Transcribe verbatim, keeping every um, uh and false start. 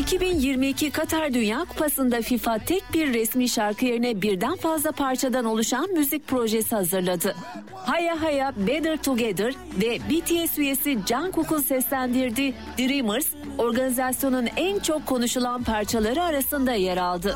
iki bin yirmi iki Katar Dünya Kupası'nda FIFA tek bir resmi şarkı yerine birden fazla parçadan oluşan müzik projesi hazırladı. Haya Haya Better Together ve B T S üyesi Jungkook'un seslendirdiği Dreamers, organizasyonun en çok konuşulan parçaları arasında yer aldı.